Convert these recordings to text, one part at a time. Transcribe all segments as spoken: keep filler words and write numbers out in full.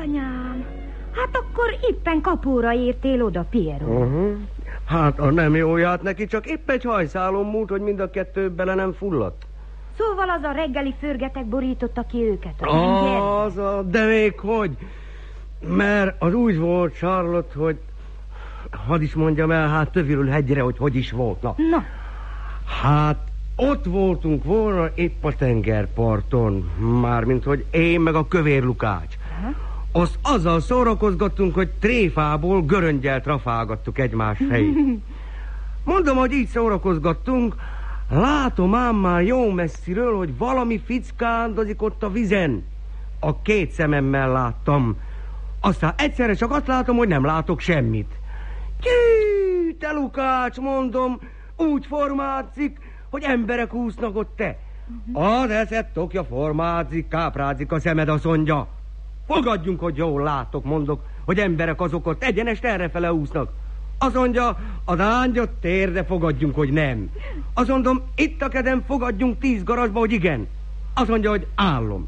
Anyám, hát akkor éppen kapóra értél oda, Piero. Uh-huh. Hát a nem jó járt neki, csak épp egy hajszálon múlt, hogy mind a kettő bele nem fulladt. Szóval az a reggeli förgetek borította ki őket. Az a, de még hogy? Mert az úgy volt, Charlotte, hogy hadd is mondjam el, hát többről hegyre, hogy hogy is volt. Na. Na. Hát ott voltunk volna épp a tengerparton, mármint hogy én meg a kövér Lukács. Uh-huh. Azt azzal szórakozgattunk, hogy tréfából göröngyel trafálgattuk egymás fejét. Mondom, hogy így szórakozgattunk, látom ám már jó messziről, hogy valami fickándozik ott a vizen. A két szememmel láttam. Aztán egyszerre csak azt látom, hogy nem látok semmit. Tyű, te Lukács, mondom, úgy formázik, hogy emberek úsznak ott te. Uh-huh. Az eszed tokja formázik, káprázik a szemed, azt mondja. Fogadjunk, hogy jól látok, mondok, hogy emberek azok ott egyenest errefele úsznak. Azt mondja, az ángyat tér, de fogadjunk, hogy nem. Azt mondom, itt a kedem, fogadjunk tíz garasba, hogy igen. Azt mondja, hogy állom.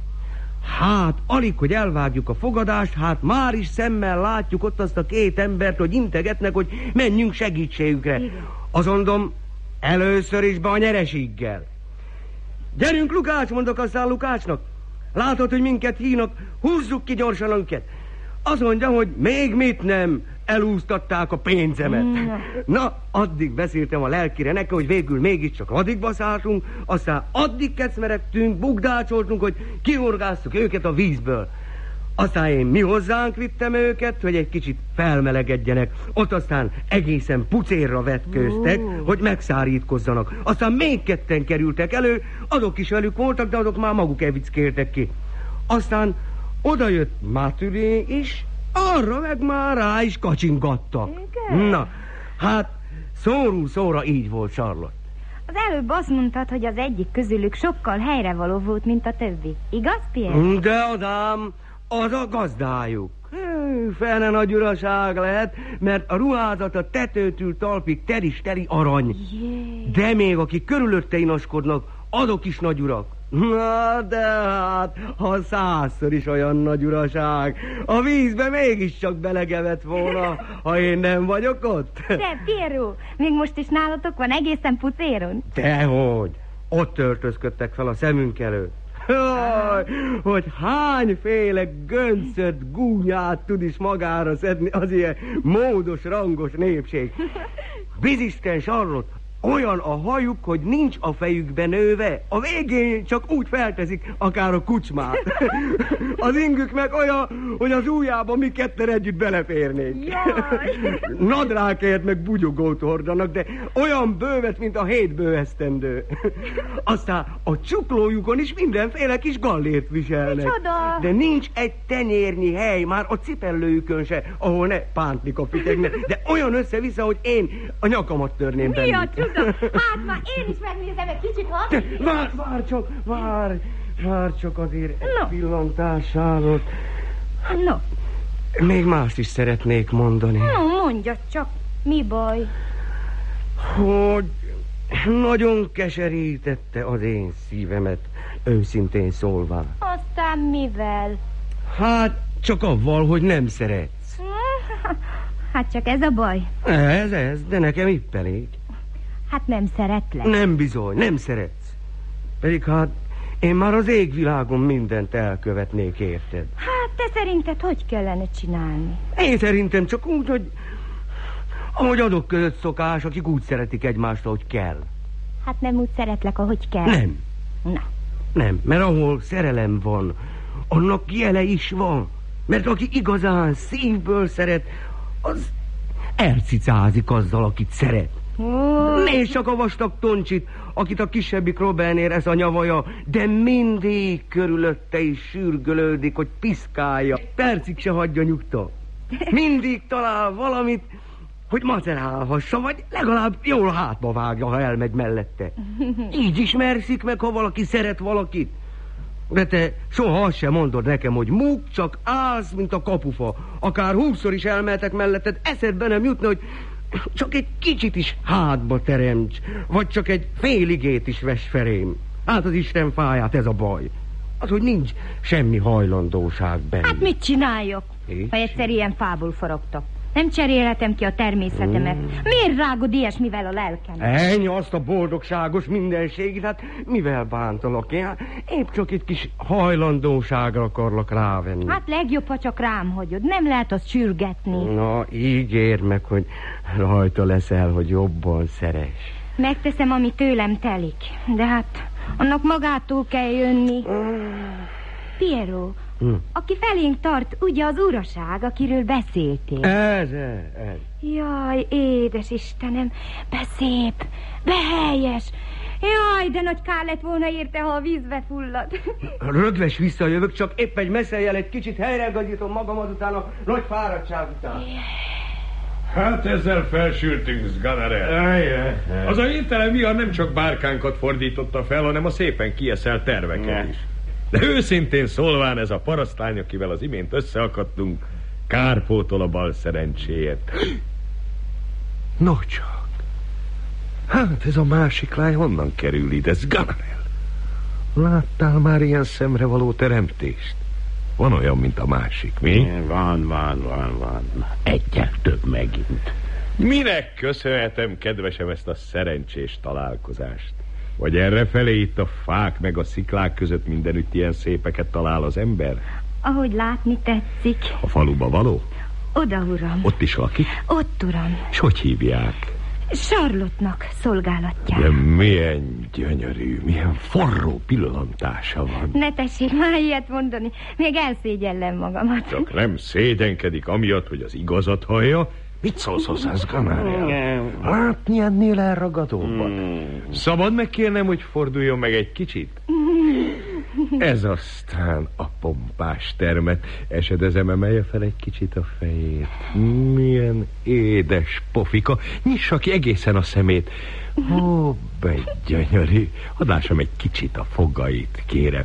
Hát, alig, hogy elvágjuk a fogadást, hát már is szemmel látjuk ott azt a két embert, hogy integetnek, hogy menjünk segítségükre. Igen. Azt mondom, először is be a nyereséggel. Gyerünk, Lukács, mondok aztán Lukácsnak. Látod, hogy minket hínak, húzzuk ki gyorsan őket. Azt mondja, hogy még mit nem, elúsztatták a pénzemet. Mm. Na, addig beszéltem a lelkire neki, hogy végül mégiscsak addig baszálltunk, aztán addig kecmeregtünk, bukdácsoltunk, hogy kiorgáztuk őket a vízből. Aztán én mi hozzánk vittem őket, hogy egy kicsit felmelegedjenek. Ott aztán egészen pucérra vetkőztek, uh. hogy megszárítkozzanak. Aztán még ketten kerültek elő, azok is velük voltak, de azok már maguk evickéltek ki. Aztán oda jött Matüré is, arra meg már rá is kacsingattak. Igen? Na, hát szóról szóra így volt, Charlotte. Az előbb azt mondtad, hogy az egyik közülük sokkal helyrevaló volt, mint a többi. Igaz, Pierre? De adám, az a gazdájuk. Fene nagy uraság lehet, mert a ruházata tetőtől talpig teris-teri arany. Jé. De még akik körülötte inaskodnak, azok is nagy urak. Na, de hát, ha százszor is olyan nagy uraság, a vízbe mégiscsak belegevett volna, ha én nem vagyok ott. De, Piero, még most is nálatok van egészen pucéron? Dehogy, ott törtözködtek fel a szemünk előtt. Jaj, hogy hányféle göncöt, gúnyát tud is magára szedni az ilyen módos, rangos népség. Bizisten, Charlotte, olyan a hajuk, hogy nincs a fejükben nőve. A végén csak úgy felteszik, akár a kucsmát. Az ingük meg olyan, hogy az ujjába mi ketten együtt beleférnénk. Nadrágért meg bugyogót hordanak, de olyan bővet, mint a hét bőesztendő. Aztán a csuklójukon is mindenféle kis gallért viselnek. Micsoda? De nincs egy tenyérnyi hely, már a cipellőjükön se, ahol ne pántnika fitegne. De olyan össze-vissza, hogy én a nyakamat törném bennük. Mi a csuda? Hát már én is megnézem egy kicsit, ha? Várj, várj csak, várj, várj csak azért egy no. pillantásáról. No. Még mást is szeretnék mondani. No, mondja csak, mi baj? Hogy nagyon keserítette az én szívemet, őszintén szólva. Aztán mivel? Hát csak avval, hogy nem szeretsz. Hát csak ez a baj. Ez, ez, de nekem épp elég. Hát nem szeretlek. Nem bizony, nem szeretsz. Pedig hát én már az égvilágon mindent elkövetnék, érted? Hát te szerinted hogy kellene csinálni? Én szerintem csak úgy, hogy ahogy adok között szokás, akik úgy szeretik egymást, ahogy kell. Hát nem úgy szeretlek, ahogy kell. Nem. Na. Nem, mert ahol szerelem van, annak jele is van. Mert aki igazán szívből szeret, az elcicázik azzal, akit szeret. Oh. Nézd csak a vastag Toncsit, akit a kisebbik Robertnél ez a nyavaja, de mindig körülötte is sürgölődik, hogy piszkálja. Percig se hagyja nyugta. Mindig talál valamit, hogy macerálhassa, vagy legalább jól hátba vágja, ha elmegy mellette. Így ismerszik meg, ha valaki szeret valakit. De te soha azt sem mondod nekem, hogy múk, csak állsz, mint a kapufa. Akár húszszor is elmehetek melletted, eszedbe nem jutna, hogy csak egy kicsit is hátba teremts, vagy csak egy fél igét is vess felém. Hát az Isten fáját, ez a baj. Az, hogy nincs semmi hajlandóság benne. Hát mit csináljak, És? ha egyszer ilyen fából forogtok? Nem cserélhetem ki a természetemet. Mm. Miért rágod ilyesmivel a lelkem? Ennyi azt a boldogságos mindenségét, hát mivel bántalak én? Hát épp csak egy kis hajlandóságra akarlak rávenni. Hát legjobb, ha csak rám hagyod. Nem lehet azt sürgetni. Na, ígérd meg, hogy rajta leszel, hogy jobban szeress. Megteszem, ami tőlem telik. De hát annak magától kell jönni. Piero, hm. aki felénk tart, ugye az uraság, akiről beszéltél. Ez, ez, ez. Jaj, édes Istenem, beszép, behelyes. Jaj, de nagy kár lett volna érte, ha a vízbe fullad. Rögves visszajövök, csak épp egy messzeljel egy kicsit helyreigazítom magam azután a nagy fáradtság után. Hát ezzel felsültünk, Sganarelle. Az a hirtelen vihar nem csak bárkánkat fordította fel, hanem a szépen kieszelt terveket is. De őszintén szólván ez a parasztlány, akivel az imént összeakadtunk, kárpótol a bal szerencséért. No csak. Hát ez a másik lány honnan kerül ide, Sganarelle? Láttál már ilyen szemrevaló teremtést? Van olyan, mint a másik, mi? Van, van, van, van. Egyel több megint. Minek köszönhetem, kedvesem, ezt a szerencsés találkozást? Vagy errefelé itt a fák meg a sziklák között mindenütt ilyen szépeket talál az ember? Ahogy látni tetszik. A faluba való? Oda, uram. Ott is lakik? Ott, uram. És hogy hívják? Charlotte-nak szolgálatjára. De milyen gyönyörű, milyen forró pillantása van. Ne tessék már ilyet mondani, még elszégyellem magamat. Csak nem szégyenkedik amiatt, hogy az igazat hallja. Mit szólsz hozzá, Sganarelle? Látni ennél elragadóbbat? Mm. Szabad megkérnem, hogy forduljon meg egy kicsit? Ez aztán a pompás termet. Esedezem, emelje fel egy kicsit a fejét. Milyen édes pofika. Nyissa ki egészen a szemét. Ó, begyönyörű. Adásam egy kicsit a fogait, kérem.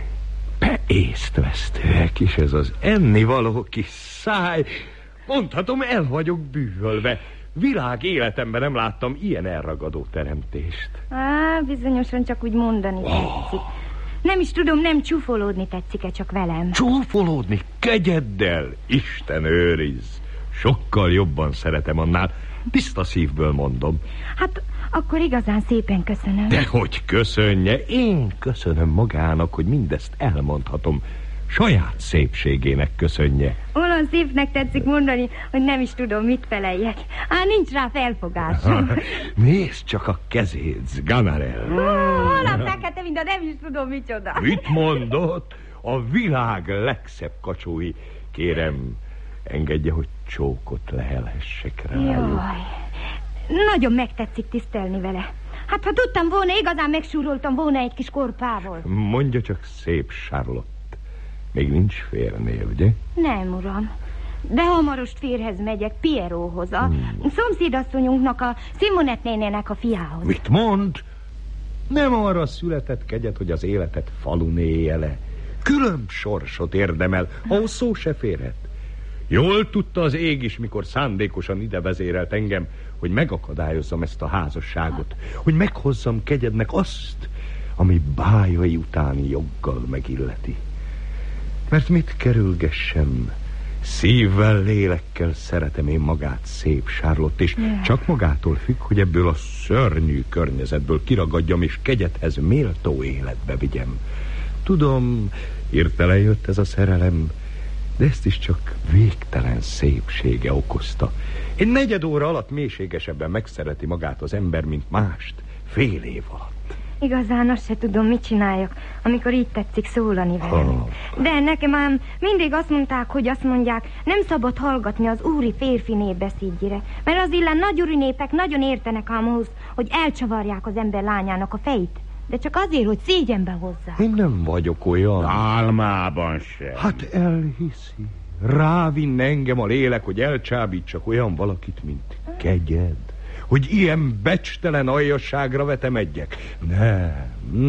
Beésztvesztőek is ez az ennivaló kis száj. Mondhatom, el vagyok bűvölve. Világ életemben nem láttam ilyen elragadó teremtést. Á, bizonyosan csak úgy mondani oh. tetszik. Nem is tudom, nem csúfolódni tetszik-e csak velem. Csúfolódni? Kegyeddel? Isten őriz. Sokkal jobban szeretem annál. Tiszta szívből mondom. Hát akkor igazán szépen köszönöm. Dehogy köszönje. Én köszönöm magának, hogy mindezt elmondhatom. Saját szépségének köszönje. Olyan szépnek tetszik mondani, hogy nem is tudom, mit feleljek. Á, nincs rá felfogásom. Nézd csak a kezét, Sganarelle. Holnap fekete, mint a nem is tudom, micsoda. Mit mondott? A világ legszebb kacsói. Kérem, engedje, hogy csókot lehelhessek rá. Jaj, nagyon megtetszik tisztelni vele. Hát, ha tudtam volna, igazán megsúroltam volna egy kis korpával. Mondja csak, szép Charlotte. Még nincs férnél, ugye? Nem, uram. De hamarost férhez megyek, Pieróhoz, a hmm. szomszédasszonyunknak, a Simonett nénének a fiához. Mit mond? Nem arra született kegyet, hogy az életet falun élje le. Külön sorsot érdemel, ahhoz szó se férhet. Jól tudta az ég is, mikor szándékosan ide vezérelt engem, hogy megakadályozzam ezt a házasságot, hogy meghozzam kegyednek azt, ami bájai utáni joggal megilleti. Mert mit kerülgessem? Szívvel, lélekkel szeretem én magát, szép Charlotte, és yeah. csak magától függ, hogy ebből a szörnyű környezetből kiragadjam, és kegyedhez méltó életbe vigyem. Tudom, hirtelen jött ez a szerelem, de ezt is csak végtelen szépsége okozta. Egy negyed óra alatt mélységesebben megszereti magát az ember, mint mást, fél év alatt. Igazán azt se tudom, mit csináljak, amikor így tetszik szólani velem. Oh. De nekem ám mindig azt mondták, hogy azt mondják, nem szabad hallgatni az úri férfi nép beszédjére, mert az illen nagy úri népek nagyon értenek ám ahhoz, hogy elcsavarják az ember lányának a fejét. De csak azért, hogy szégyenbe hozzá. Én nem vagyok olyan. Álmában sem. Hát elhiszi. Rávinne engem a lélek, hogy elcsábítsak olyan valakit, mint kegyed. Hogy ilyen becstelen aljasságra vetemedjek. Nem,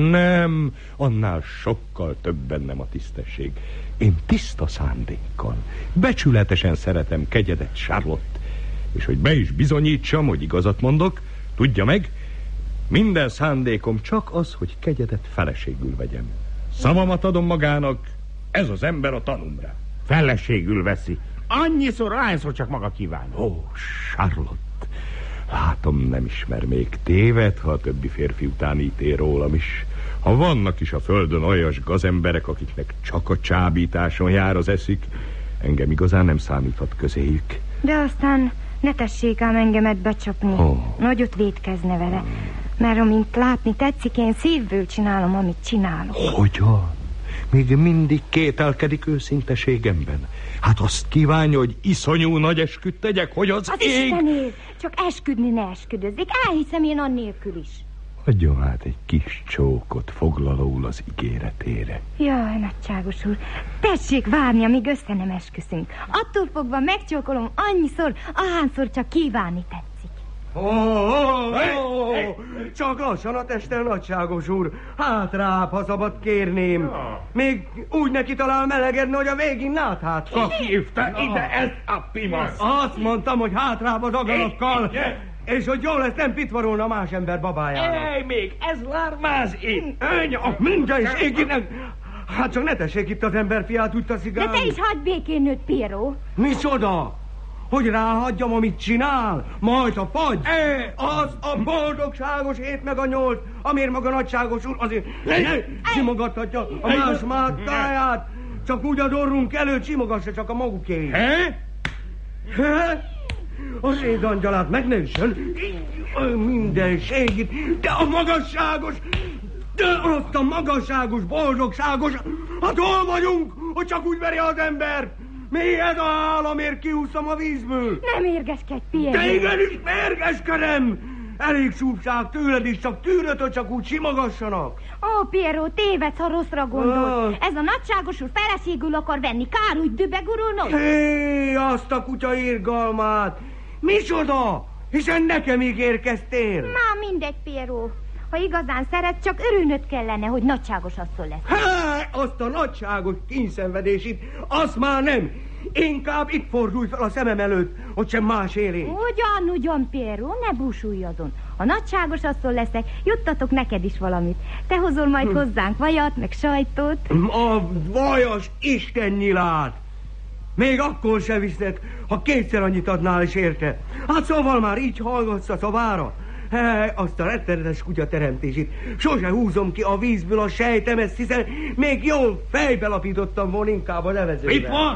nem, annál sokkal több bennem a tisztesség. Én tiszta szándékkal, becsületesen szeretem kegyedet, Charlotte. És hogy be is bizonyítsam, hogy igazat mondok, tudja meg, minden szándékom csak az, hogy kegyedet feleségül vegyem. Szavamat adom magának, ez az ember a tanumra. Feleségül veszi. Annyiszor, ahányszor csak maga kíván. Ó, Charlotte, látom, nem ismer még. Téved, ha a többi férfi után ítél rólam is. Ha vannak is a földön olyas gazemberek, akiknek csak a csábításon jár az eszük, engem igazán nem számíthat közéjük. De aztán ne tessék ám engemet becsapni. Oh. Nagyot vétkezne vele. Mert amint látni tetszik, én szívből csinálom, amit csinálok. Hogyan? Még mindig kételkedik őszinteségemben. Hát azt kívánja, hogy iszonyú nagy esküt tegyek, hogy az, az ég... Istenért, csak esküdni ne esküdözzék. Elhiszem én annélkül is. Adjon hát egy kis csókot foglalóul az ígéretére. Jaj, nagyságos úr, tessék várni, amíg össze nem esküszünk. Attól fogva megcsókolom annyiszor, ahányszor csak kívánni tetszik. Ó, oh, oh, oh, oh. Csak lassan a testel, nagyságos úr. Hátrább, ha szabad kérném. Ja. Még úgy neki talál melegedni, hogy a végén náthát. Hívta ide ezt a pimasz. Azt mondtam, hogy hátrább az agalakkal. És hogy jól lesz, nem pitvarolna más ember babájára. Ej, még ez lármáz itt. Öny, a mindja is égének. Hát csak ne tessék itt az ember fiát úgy taszigálni. De te is hagyd békén nőtt, Piero. Micsoda? Hogy ráhagyjam, amit csinál? Majd a fagy. E, az a boldogságos hét meg a nyolc, amért maga nagyságos úr azért simogathatja a más máttáját. Csak úgy az orrunk előtt simogassa csak a magukéit. He? He? A rédangyalát megnősön mindenségit, de a magasságos, de azt a magasságos, boldogságos, hát hol vagyunk, hogy csak úgy veri az embert? Mi ez a államért kiúszom a vízből? Nem érgeskedj, Piero. De igenis mérgeskedem! Elég súpság tőled is, csak tűröd, hogy csak úgy simogassanak. Ó, Piero, tévedsz, ha rosszra gondolsz. Oh. Ez a nagyságos úr feleségül akar venni, kár úgy dübegurulnod? Hé, azt a kutya irgalmát! Micsoda? Hiszen nekem ígérkeztél. Már mindegy, Piero. Ha igazán szeret, csak örülnöd kellene, hogy nagyságos asszony lesz. Há, azt a nagyságos kényszenvedését, azt már nem. Inkább itt fordulj fel a szemem előtt, hogy sem más élén. Ugyan, ugyan, Piero, ne búsulj azon. Ha nagyságos asszony leszek, juttatok neked is valamit. Te hozol majd hm. hozzánk vajat, meg sajtot. A vajas istennyilát. Még akkor se viszed, ha kétszer annyit adnál is érte. Hát szóval már így hallgatsz a szavára. Hely, azt a rettenetes kutya teremtését. Sose húzom ki a vízből a sejtemet, hiszen még jól fejbe lapítottam volna inkább a nevezővel. Mit mond?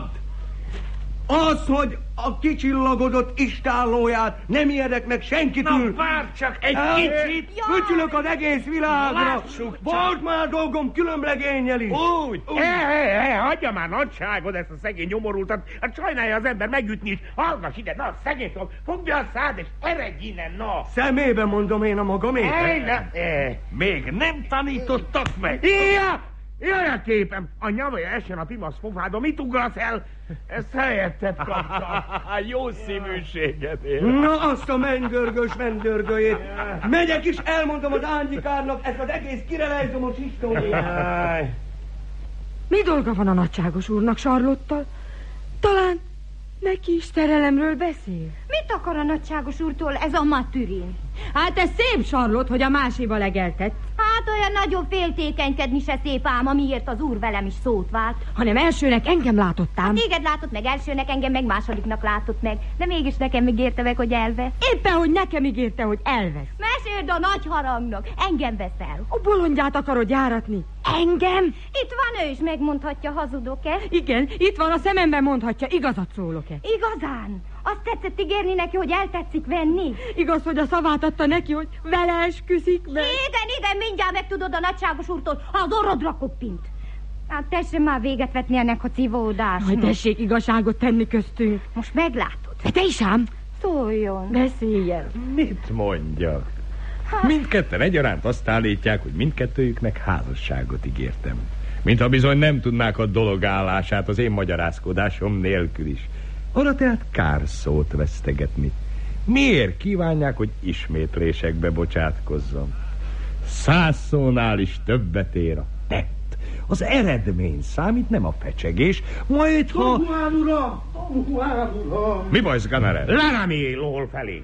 Az, hogy a kicsillagodott istállóját nem ijedek meg senkitől. Na, várj csak egy El, kicsit. Öcsülök az egész világra. Lássuk volt már dolgom különblegénnyel is. Úgy. Úgy. He, he, he, hagyja már nagyságod ezt a szegény nyomorultat. Hát sajnálja az ember megütni is. Hallgass ide, na, szegény szó, fogd be a szád és eredj innen, na. Szemébe mondom én a magamét. Hey, ne, eh, még nem tanítottak meg. Ia! Jaj, a képem! A nyavaja essen a pimasz fofádba, mit ugrasz el? Ezt helyetted kaptam. Jó szívűségedért. Na, azt a mennydörgős mennydörgőjét. Megyek is, elmondom az Ángyikárnak ezt az egész kirelejzomos históriát. Mi dolga van a nagyságos úrnak Charlotte-tal? Talán neki is szerelemről beszél. Mit akar a nagyságos úrtól ez a Maturin? Hát ez szép, Charlotte, hogy a máséba legeltett. Hát olyan nagyon féltékenykedni se szép ám, amiért az úr velem is szót vált. Hanem elsőnek engem látottám. Hát téged látott meg elsőnek, engem meg másodiknak látott meg. De mégis nekem ígérte meg, hogy elvesz. Éppen, hogy nekem ígérte, hogy elvesz. Meséld a nagy harangnak, engem veszel. A bolondját akarod járatni. Engem? Itt van ő is, megmondhatja, hazudok-e? Igen, itt van a szememben, mondhatja, igazat szólok-e. Igazán? Azt tetszett ígérni neki, hogy eltetszik venni? Igaz, hogy a szavát adta neki, hogy vele esküszik meg? Igen, igen, mindjárt megtudod a nagyságos úrtól, ha az orrodra koppint. Hát tessék már véget vetni ennek a cívódásnak. Hogy tessék igazságot tenni köztünk. Most meglátod. De te is ám. Szóljon. Beszéljen. Mit mondjak? Mindketten egyaránt azt állítják, hogy mindkettőjüknek házasságot ígértem. Mintha bizony nem tudnák a dolog állását az én magyarázkodásom nélkül is. Arra tehát kár szót vesztegetni. Miért kívánják, hogy ismétlésekbe bocsátkozzam? Száz szónál is többet ér a tett. Az eredmény számít, nem a fecsegés. Majd ha... Don Juan, uram! Don Juan, uram! Mi baj, Sganarelle? Laramie lól felé.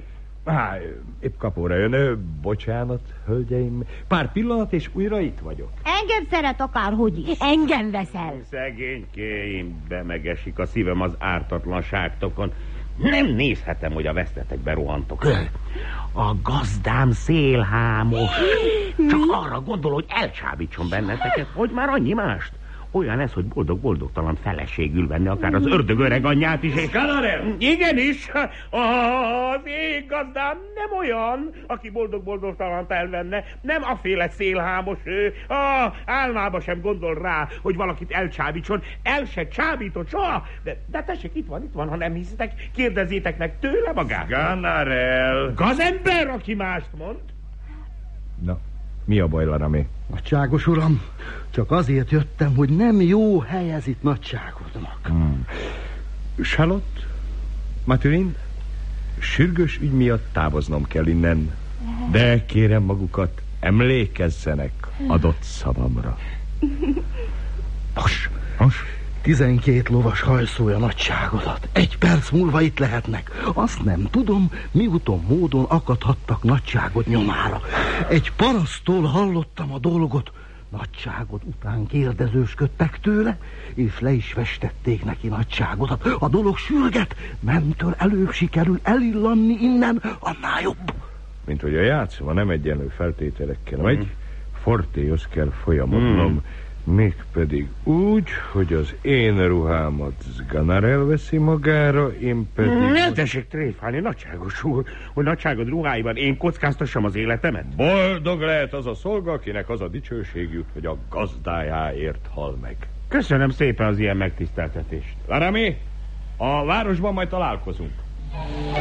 Há, épp kapóra jön. Ö, bocsánat, hölgyeim. Pár pillanat, és újra itt vagyok. Engem szeret akárhogy is. Engem veszel. Szegénykéim, bemegesik a szívem az ártatlanságtokon. Nem nézhetem, hogy a vesztetekbe rohantok. A gazdám szélhámos. Csak arra gondol, hogy elcsábítson benneteket, hogy már annyi mást. Olyan ez, hogy boldog-boldogtalan feleségül venni akár az ördög öreg anyját is, és... Ganarel! Igenis, az ég gazdám nem olyan, aki boldog-boldogtalant elvenne, nem aféle szélhámos ő. Ah, álmába sem gondol rá, hogy valakit elcsábítson, el se csábított soha. De, de tessék, itt van, itt van, ha nem hiszitek, kérdezzétek meg tőle magát. Ganarel! Gazember, aki mást mond. Na, mi a baj, Laramé? Nagyságos uram, csak azért jöttem, hogy nem jó hely ez itt nagyságodnak. Hmm. Charlotte, Mathurin, sürgős ügy miatt távoznom kell innen. De kérem magukat, emlékezzenek adott szavamra. Nos, nos. Tizenkét lovas hajszolja nagyságodat. Egy perc múlva itt lehetnek. Azt nem tudom, miúton módon akadhattak nagyságod nyomára. Egy paraszttól hallottam a dolgot. Nagyságod után kérdezősködtek tőle, és le is festették neki nagyságodat. A dolog sürget, mentől előbb sikerül elillanni innen, annál jobb. Mint hogy a játszma nem egyenlő feltételekkel megy, Fortéhoz kell folyamodnom. Mm. Mégpedig úgy, hogy az én ruhámat Ganarel veszi magára, én pedig... Ne tessék tréfálni, nagyságos úr, hogy nagyságod ruháiban én kockáztassam az életemet. Boldog lehet az a szolga, akinek az a dicsőség jut, hogy a gazdájáért hal meg. Köszönöm szépen az ilyen megtiszteltetést. Laramé, a városban majd találkozunk.